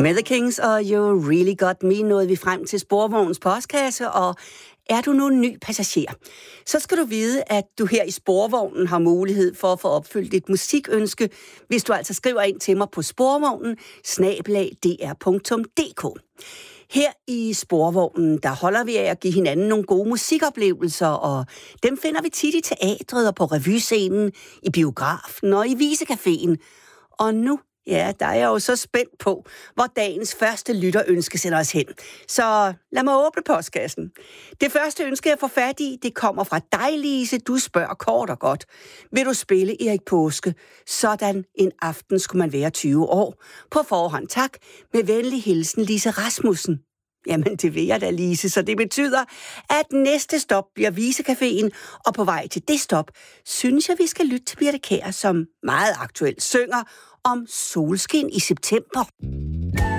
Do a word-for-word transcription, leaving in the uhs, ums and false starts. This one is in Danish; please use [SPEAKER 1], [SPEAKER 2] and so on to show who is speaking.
[SPEAKER 1] Med The Kings og You Really Got Me nåede vi frem til Sporvognens postkasse, og er du nu en ny passager, så skal du vide, at du her i Sporvognen har mulighed for at få opfyldt et musikønske, hvis du altså skriver ind til mig på sporvognen snabel-a d r punktum d k. Her i Sporvognen, der holder vi af at give hinanden nogle gode musikoplevelser, og dem finder vi tit i teatret og på revyscenen, i biografen og i Visecaféen. Og nu Ja, der er jeg jo så spændt på, hvor dagens første lytterønske sender os hen. Så lad mig åbne postkassen. Det første ønske, jeg får fat i, det kommer fra dig, Lise. Du spørger kort og godt. Vil du spille Erik Paaske? Sådan en aften skulle man være tyve år. På forhånd tak. Med venlig hilsen, Lise Rasmussen. Jamen, det vil jeg da, Lise, så det betyder, at næste stop bliver Visecaféen, og på vej til det stop, synes jeg, vi skal lytte til Birthe Kjær, som meget aktuelt synger om solskin i september.